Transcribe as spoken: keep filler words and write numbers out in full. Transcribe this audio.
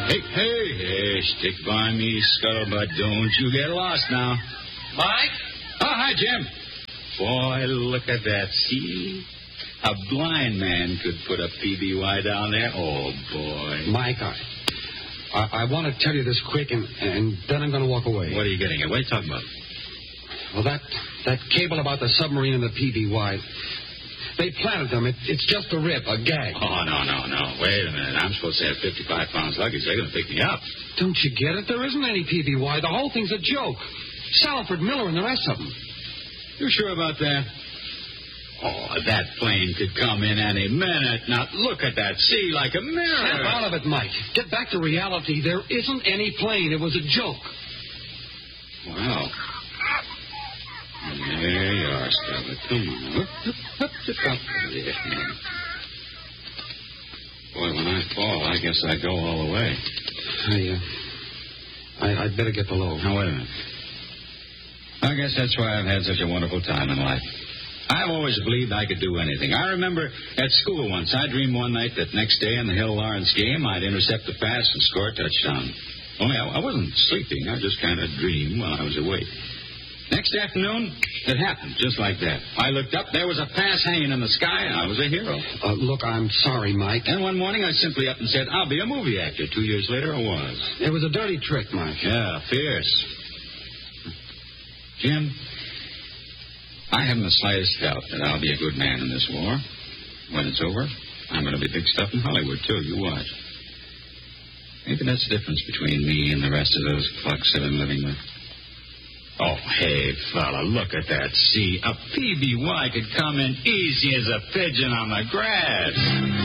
Hey, hey, hey, stick by me, Scuttlebutt. Don't you get lost now. Mike? Oh, hi, Jim. Boy, look at that. See? A blind man could put a P B Y down there. Oh, boy. Mike, I, I, I want to tell you this quick, and, and then I'm going to walk away. What are you getting at? What are you talking about? Well, that, that cable about the submarine and the P B Y... They planted them. It, it's just a rip, a gag. Oh, no, no, no. Wait a minute. I'm supposed to have fifty-five pounds luggage. They're going to pick me up. Don't you get it? There isn't any P B Y. The whole thing's a joke. Salford, Miller, and the rest of them. You sure about that? Oh, that plane could come in any minute. Now, look at that sea like a mirror. Snap out of it, Mike. Get back to reality. There isn't any plane. It was a joke. Wow. There you are, Scarlet. Come on. Up, up, up, up, there. Boy, when I fall, I guess I go all the way. I, uh, I, I'd better get below. Now, wait a minute. I guess that's why I've had such a wonderful time in life. I've always believed I could do anything. I remember at school once, I dreamed one night that next day in the Hill-Lawrence game, I'd intercept a pass and score a touchdown. Only I, I wasn't sleeping. I just kind of dreamed while I was awake. Next afternoon, it happened just like that. I looked up, there was a pass hanging in the sky, and I was a hero. Uh, look, I'm sorry, Mike. And one morning, I simply up and said, I'll be a movie actor. Two years later, I was. It was a dirty trick, Mike. Yeah, fierce. Jim, I haven't the slightest doubt that I'll be a good man in this war. When it's over, I'm going to be big stuff in Hollywood, too. You watch. Maybe that's the difference between me and the rest of those clucks that I'm living with. Oh, hey, fella, look at that. See, a P B Y could come in easy as a pigeon on the grass.